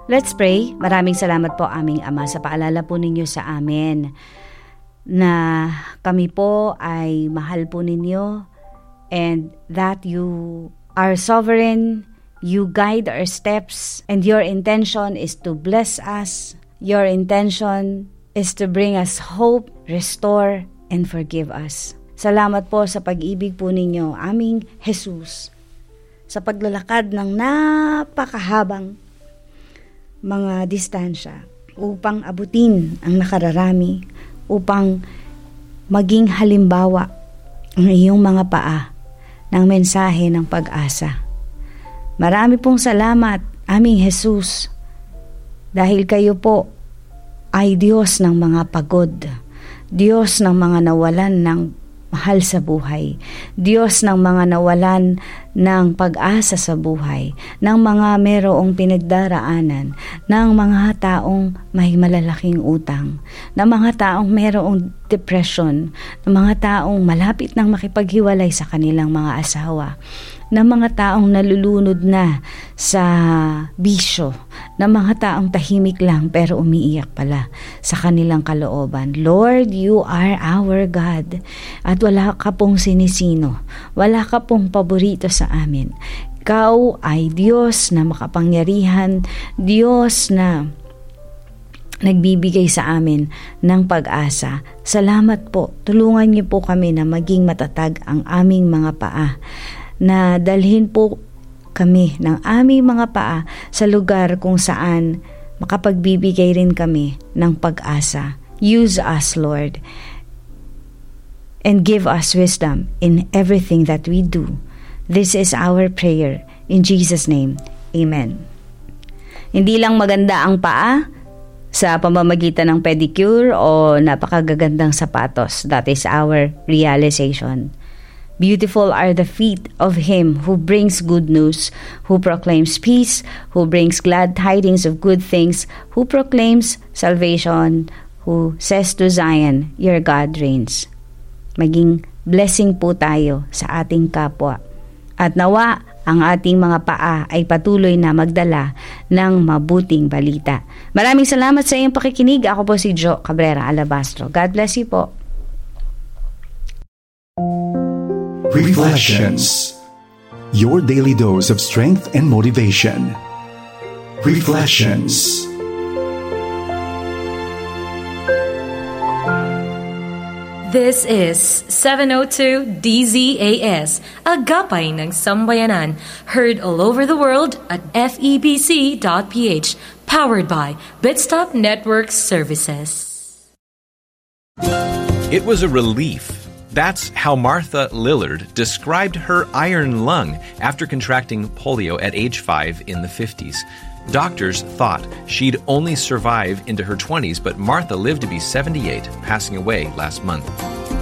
Let's pray. Maraming salamat po aming Ama sa paalala po ninyo sa amin na kami po ay mahal po ninyo and that you are sovereign, you guide our steps, and your intention is to bless us. Your intention is to bring us hope, restore, and forgive us. Salamat po sa pag-ibig po ninyo, aming Jesus, sa paglalakad ng napakahabang mga distansya upang abutin ang nakararami, upang maging halimbawa ang iyong mga paa ng mensahe ng pag-asa. Marami pong salamat, aming Jesus, dahil kayo po ay Diyos ng mga pagod, Diyos ng mga nawalan ng mahal sa buhay, Diyos ng mga nawalan ng pag-asa sa buhay, ng mga merong pinagdaraanan, ng mga taong may malalaking utang, ng mga taong merong depression, ng mga taong malapit nang makipaghiwalay sa kanilang mga asawa, ng mga taong nalulunod na sa bisyo, ng mga taong tahimik lang pero umiiyak pala sa kanilang kalooban. Lord, you are our God at wala ka pong sinisino, wala ka pong paborito sa amin. Ikaw ay Diyos na makapangyarihan, Diyos na nagbibigay sa amin ng pag-asa. Salamat po. Tulungan niyo po kami na maging matatag ang aming mga paa, na dalhin po kami ng aming mga paa sa lugar kung saan makapagbibigay rin kami ng pag-asa. Use us, Lord, and give us wisdom in everything that we do. This is our prayer. In Jesus' name, Amen. Hindi lang maganda ang paa sa pamamagitan ng pedicure o napakagagandang sapatos. That is our realization. Beautiful are the feet of him who brings good news, who proclaims peace, who brings glad tidings of good things, who proclaims salvation, who says to Zion, your God reigns. Maging blessing po tayo sa ating kapwa. At nawa ang ating mga paa ay patuloy na magdala ng mabuting balita. Maraming salamat sa iyong pakikinig. Ako po si Jo Cabrera Alabastro. God bless you po. Reflections. Your daily dose of strength and motivation. Reflections. This is 702 DZAS, Agapay ng Sambayanan, heard all over the world at febc.ph, powered by Bitstop Network Services. It was a relief. That's how Martha Lillard described her iron lung after contracting polio at age 5 in the 50s. Doctors thought she'd only survive into her 20s, but Martha lived to be 78, passing away last month.